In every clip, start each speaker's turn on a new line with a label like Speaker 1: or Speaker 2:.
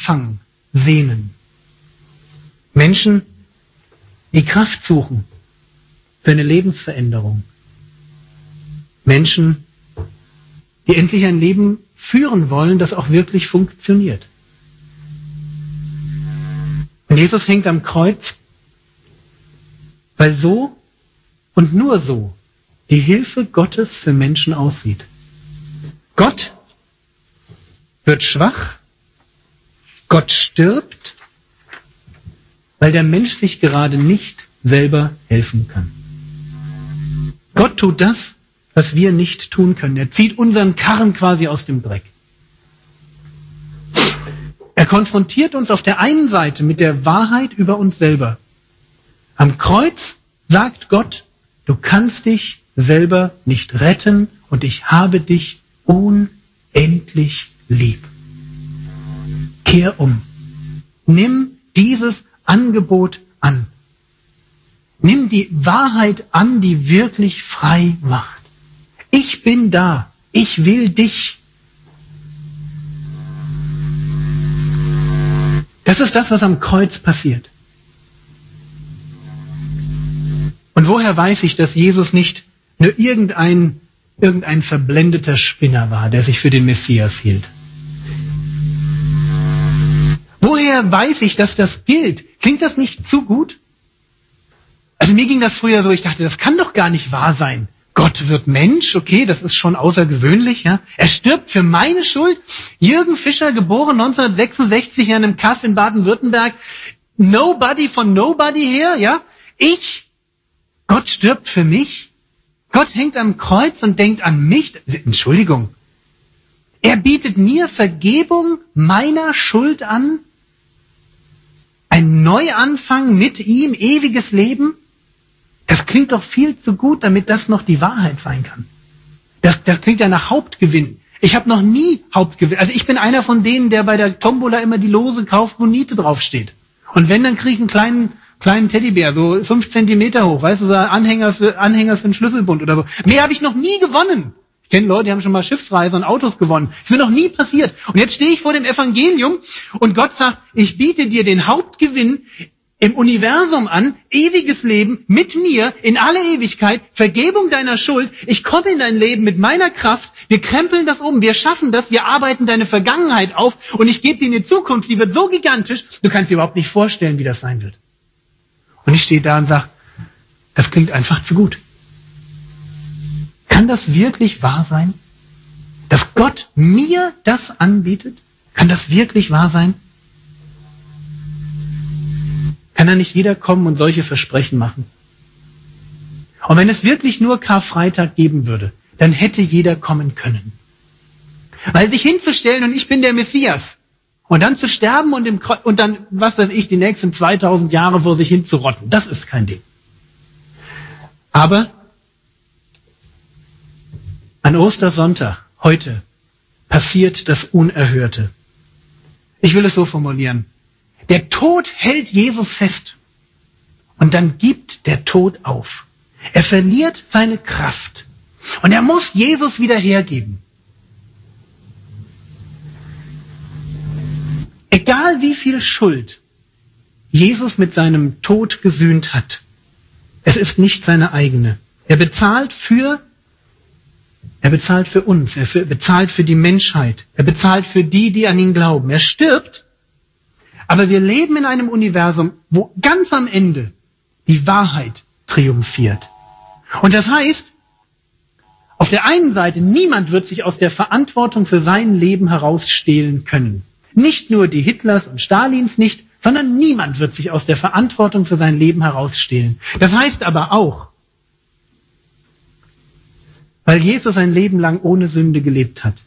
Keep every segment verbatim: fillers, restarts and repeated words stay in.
Speaker 1: Empfang sehnen. Menschen, die Kraft suchen für eine Lebensveränderung. Menschen, die endlich ein Leben führen wollen, das auch wirklich funktioniert. Und Jesus hängt am Kreuz, weil so und nur so die Hilfe Gottes für Menschen aussieht. Gott wird schwach, Gott stirbt, weil der Mensch sich gerade nicht selber helfen kann. Gott tut das, was wir nicht tun können. Er zieht unseren Karren quasi aus dem Dreck. Er konfrontiert uns auf der einen Seite mit der Wahrheit über uns selber. Am Kreuz sagt Gott, du kannst dich selber nicht retten und ich habe dich unendlich lieb. Kehr um. Nimm dieses Angebot an. Nimm die Wahrheit an, die wirklich frei macht. Ich bin da. Ich will dich. Das ist das, was am Kreuz passiert. Und woher weiß ich, dass Jesus nicht nur irgendein, irgendein verblendeter Spinner war, der sich für den Messias hielt? Woher weiß ich, dass das gilt? Klingt das nicht zu gut? Also mir ging das früher so, ich dachte, das kann doch gar nicht wahr sein. Gott wird Mensch, okay, das ist schon außergewöhnlich, ja. Er stirbt für meine Schuld. Jürgen Fischer, geboren neunzehnhundertsechsundsechzig in einem Kaff in Baden-Württemberg. Nobody von Nobody her, ja. Ich, Gott stirbt für mich. Gott hängt am Kreuz und denkt an mich. Entschuldigung. Er bietet mir Vergebung meiner Schuld an. Ein Neuanfang mit ihm, ewiges Leben. Das klingt doch viel zu gut, damit das noch die Wahrheit sein kann. Das, das klingt ja nach Hauptgewinn. Ich habe noch nie Hauptgewinn. Also ich bin einer von denen, der bei der Tombola immer die Lose kauft, wo Niete draufsteht. Und wenn, dann kriege ich einen kleinen, kleinen Teddybär, so fünf Zentimeter hoch, weißt du, so Anhänger für, Anhänger für einen Schlüsselbund oder so. Mehr habe ich noch nie gewonnen. Ich kenne Leute, die haben schon mal Schiffsreise und Autos gewonnen. Das ist mir noch nie passiert. Und jetzt stehe ich vor dem Evangelium und Gott sagt, ich biete dir den Hauptgewinn im Universum an, ewiges Leben mit mir in alle Ewigkeit, Vergebung deiner Schuld. Ich komme in dein Leben mit meiner Kraft. Wir krempeln das um, wir schaffen das, wir arbeiten deine Vergangenheit auf und ich gebe dir eine Zukunft, die wird so gigantisch, du kannst dir überhaupt nicht vorstellen, wie das sein wird. Und ich stehe da und sage, das klingt einfach zu gut. Kann das wirklich wahr sein? Dass Gott mir das anbietet? Kann das wirklich wahr sein? Kann da nicht jeder kommen und solche Versprechen machen? Und wenn es wirklich nur Karfreitag geben würde, dann hätte jeder kommen können. Weil sich hinzustellen und ich bin der Messias und dann zu sterben und, im Kreuz, und dann, was weiß ich, die nächsten zweitausend Jahre vor sich hinzurotten, das ist kein Ding. Aber an Ostersonntag, heute, passiert das Unerhörte. Ich will es so formulieren. Der Tod hält Jesus fest. Und dann gibt der Tod auf. Er verliert seine Kraft. Und er muss Jesus wieder hergeben. Egal wie viel Schuld Jesus mit seinem Tod gesühnt hat, es ist nicht seine eigene. Er bezahlt für Er bezahlt für uns, er für, bezahlt für die Menschheit, er bezahlt für die, die an ihn glauben. Er stirbt, aber wir leben in einem Universum, wo ganz am Ende die Wahrheit triumphiert. Und das heißt, auf der einen Seite, niemand wird sich aus der Verantwortung für sein Leben herausstehlen können. Nicht nur die Hitlers und Stalins nicht, sondern niemand wird sich aus der Verantwortung für sein Leben herausstehlen. Das heißt aber auch, weil Jesus ein Leben lang ohne Sünde gelebt hat,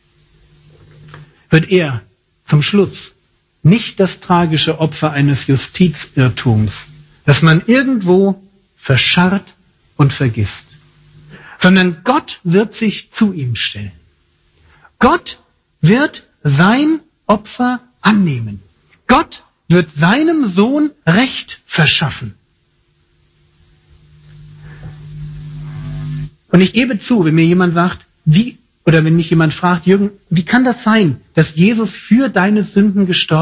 Speaker 1: wird er zum Schluss nicht das tragische Opfer eines Justizirrtums, das man irgendwo verscharrt und vergisst, sondern Gott wird sich zu ihm stellen. Gott wird sein Opfer annehmen. Gott wird seinem Sohn Recht verschaffen. Und ich gebe zu, wenn mir jemand sagt, wie, oder wenn mich jemand fragt, Jürgen, wie kann das sein, dass Jesus für deine Sünden gestorben